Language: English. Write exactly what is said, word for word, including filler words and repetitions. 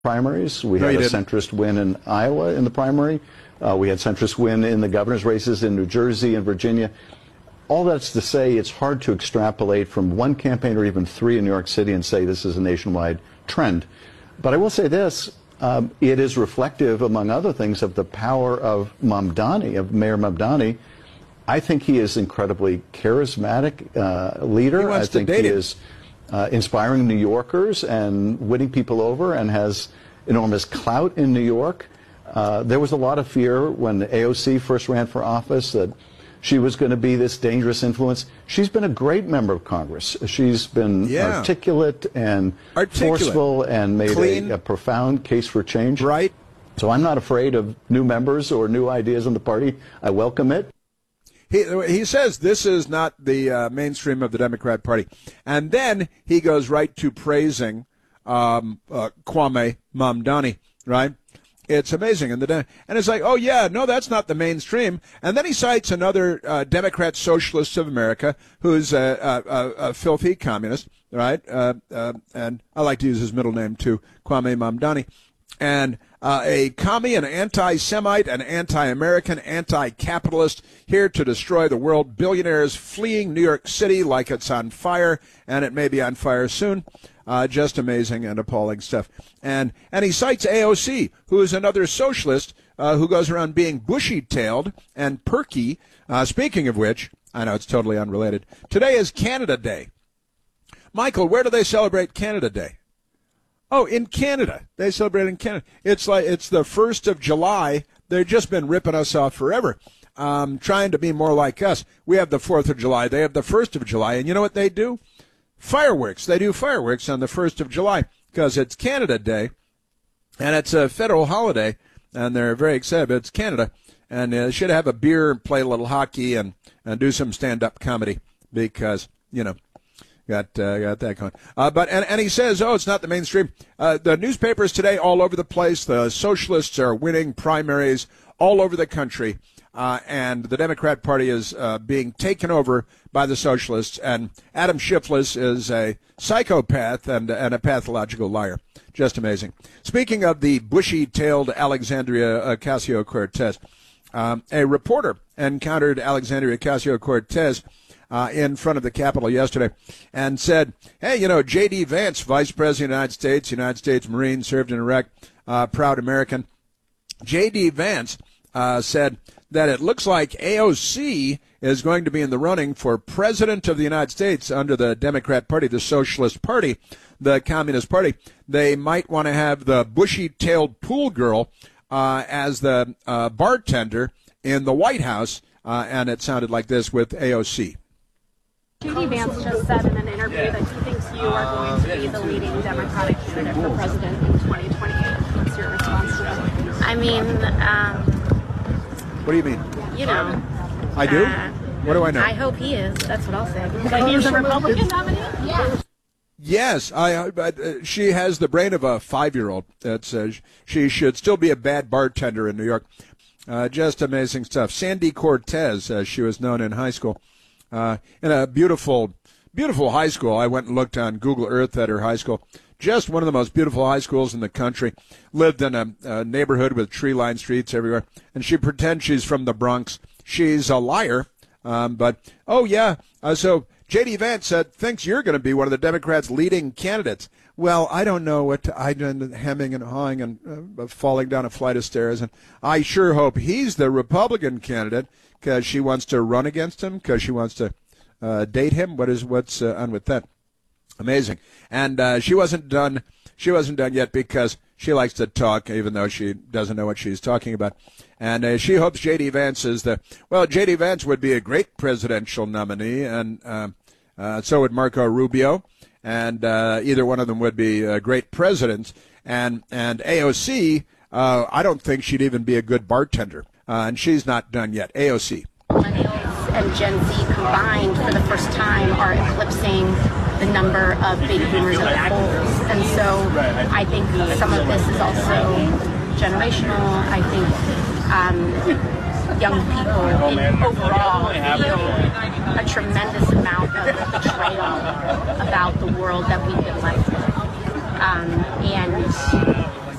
primaries. We No, had you a didn't. centrist win in Iowa in the primary. Uh, we had centrist win in the governor's races in New Jersey and Virginia. All that's to say it's hard to extrapolate from one campaign or even three in New York City and say this is a nationwide trend. But I will say this, um, it is reflective, among other things, of the power of Mamdani, of Mayor Mamdani. I think he is incredibly charismatic uh, leader. He wants I think to date he him. is uh, inspiring New Yorkers and winning people over and has enormous clout in New York. Uh, there was a lot of fear when A O C first ran for office that she was going to be this dangerous influence. She's been a great member of Congress. She's been Yeah. articulate and Articulate. forceful and made Clean. a, a profound case for change. Right. So I'm not afraid of new members or new ideas in the party. I welcome it. He, he says this is not the uh, mainstream of the Democrat Party. And then he goes right to praising um, uh, Kwame Mamdani, right? It's amazing. And, the, and it's like, oh, yeah, no, that's not the mainstream. And then he cites another uh, Democrat Socialist of America who's a, a, a, a filthy communist, right? Uh, uh, and I like to use his middle name, too, Kwame Mamdani. And uh, a commie, an anti-Semite, an anti-American, anti-capitalist, here to destroy the world. Billionaires fleeing New York City like it's on fire, and it may be on fire soon. Uh, just amazing and appalling stuff. And and he cites A O C, who is another socialist uh, who goes around being bushy-tailed and perky. Uh, speaking of which, I know it's totally unrelated. Today is Canada Day. Michael, where do they celebrate Canada Day? Oh, in Canada. They celebrate in Canada. It's like it's the first of July. They've just been ripping us off forever, um, trying to be more like us. We have the fourth of July. They have the first of July. And you know what they do? Fireworks. They do fireworks on the first of July because it's Canada Day, and it's a federal holiday, and they're very excited. But it's Canada, and they should have a beer and play a little hockey and, and do some stand-up comedy because, you know, Got uh, got that going. Uh, but and, and he says, oh, it's not the mainstream. Uh, the newspapers today all over the place. The socialists are winning primaries all over the country, uh, and the Democrat Party is uh, being taken over by the socialists. And Adam Schiff is a psychopath and and a pathological liar. Just amazing. Speaking of the bushy-tailed Alexandria Ocasio-Cortez, um, a reporter encountered Alexandria Ocasio-Cortez Uh, in front of the Capitol yesterday and said, hey, you know, J D. Vance, Vice President of the United States, United States Marine, served in Iraq, uh, proud American. J D. Vance uh, said that it looks like A O C is going to be in the running for President of the United States under the Democrat Party, the Socialist Party, the Communist Party. They might want to have the bushy-tailed pool girl uh, as the uh, bartender in the White House, uh, and it sounded like this with A O C. J D. Vance just said in an interview that he thinks you are going to be the leading Democratic candidate for president in twenty twenty-eight. What's your response to that? I mean, um, What do you mean? you know. I do? Uh, What do I know? I hope he is. That's what I'll say. That he's the Republican nominee? Yeah. Yes, I. But uh, she has the brain of a five-year-old. That's uh, she should still be a bad bartender in New York. Uh, just amazing stuff. Sandy Cortez, as she was known in high school. Uh, in a beautiful, beautiful high school. I went and looked on Google Earth at her high school. Just one of the most beautiful high schools in the country. Lived in a, a neighborhood with tree-lined streets everywhere. And she pretends she's from the Bronx. She's a liar. Um, but, oh, yeah. Uh, so J D. Vance said, thinks you're going to be one of the Democrats' leading candidates. Well, I don't know what to, I've been hemming and hawing and uh, falling down a flight of stairs. And I sure hope he's the Republican candidate, because she wants to run against him, because she wants to uh, date him. What is what's uh, on with that? Amazing. And uh, she wasn't done. She wasn't done yet because she likes to talk, even though she doesn't know what she's talking about. And uh, she hopes J D. Vance is the well. J D. Vance would be a great presidential nominee, and uh, uh, so would Marco Rubio, and uh, either one of them would be uh, great presidents. And and A O C, uh, I don't think she'd even be a good bartender. Uh, and she's not done yet. A O C. Millennials and Gen Z combined for the first time are eclipsing the number of baby boomers at the polls. And so I think some of this is also generational. I think um, young people in overall feel a tremendous amount of betrayal about the world that we've been left with. Um, and